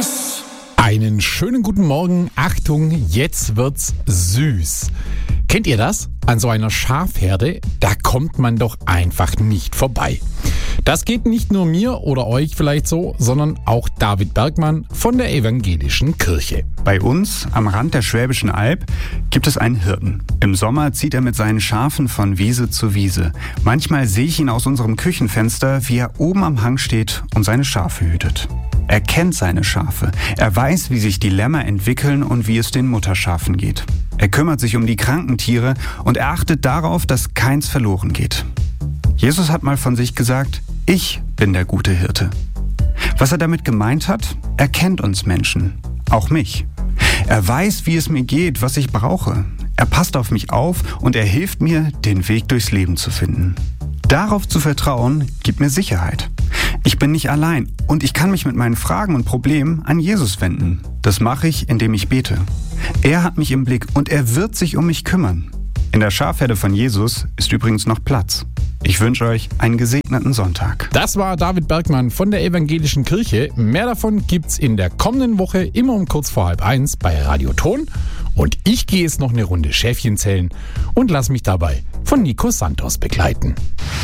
Servus. Einen schönen guten Morgen. Achtung, jetzt wird's süß. Kennt ihr das? An so einer Schafherde, da kommt man doch einfach nicht vorbei. Das geht nicht nur mir oder euch vielleicht so, sondern auch David Bergmann von der Evangelischen Kirche. Bei uns am Rand der Schwäbischen Alb gibt es einen Hirten. Im Sommer zieht er mit seinen Schafen von Wiese zu Wiese. Manchmal sehe ich ihn aus unserem Küchenfenster, wie er oben am Hang steht und seine Schafe hütet. Er kennt seine Schafe. Er weiß, wie sich die Lämmer entwickeln und wie es den Mutterschafen geht. Er kümmert sich um die kranken Tiere und er achtet darauf, dass keins verloren geht. Jesus hat mal von sich gesagt, ich bin der gute Hirte. Was er damit gemeint hat, er kennt uns Menschen, auch mich. Er weiß, wie es mir geht, was ich brauche. Er passt auf mich auf und er hilft mir, den Weg durchs Leben zu finden. Darauf zu vertrauen, gibt mir Sicherheit. Ich bin nicht allein und ich kann mich mit meinen Fragen und Problemen an Jesus wenden. Das mache ich, indem ich bete. Er hat mich im Blick und er wird sich um mich kümmern. In der Schafherde von Jesus ist übrigens noch Platz. Ich wünsche euch einen gesegneten Sonntag. Das war David Bergmann von der Evangelischen Kirche. Mehr davon gibt's in der kommenden Woche immer um kurz vor 12:30 bei Radio Ton. Und ich gehe jetzt noch eine Runde Schäfchen zählen und lasse mich dabei von Nico Santos begleiten.